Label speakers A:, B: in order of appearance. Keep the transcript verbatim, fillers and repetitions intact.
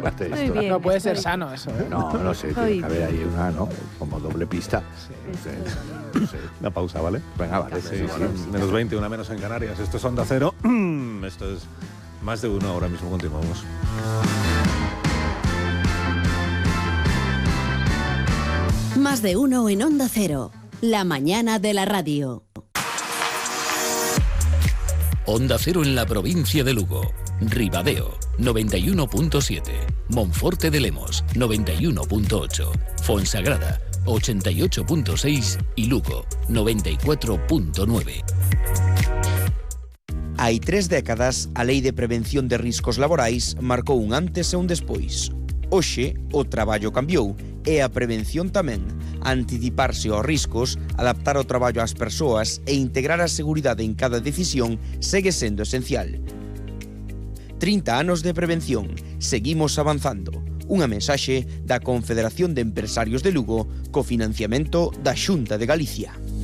A: fuerte
B: Muy
A: esto.
B: bien.
C: No puede ser
B: Estoy-
C: sano eso, ¿eh?
A: No, no sé,
B: Estoy
A: tiene que haber
B: bien.
A: ahí una, ¿no? Como doble pista. No sé, no sé.
D: Una pausa, ¿vale?
A: Venga, vale.
D: Sí,
A: sí,
D: sí,
A: vale.
D: menos veinte, una menos en Canarias. Esto es Onda Cero. Esto es más de uno. Ahora mismo continuamos.
E: Más de uno en Onda Cero. La mañana de la radio.
F: Onda Cero en la provincia de Lugo. Ribadeo, noventa y uno punto siete. Monforte de Lemos, noventa y uno punto ocho. Fonsagrada, ochenta y ocho punto seis. Y Lugo, noventa y cuatro punto nueve.
G: Hai tres décadas, a Lei de Prevención de Riscos Laborais marcou un antes e un despois. Hoxe, o traballo cambiou e a prevención tamén. Anticiparse aos riscos, adaptar o traballo ás persoas e integrar a seguridade en cada decisión segue sendo esencial. trinta anos de prevención. Seguimos avanzando. Unha mensaxe da Confederación de Empresarios de Lugo co financiamento da Xunta de Galicia.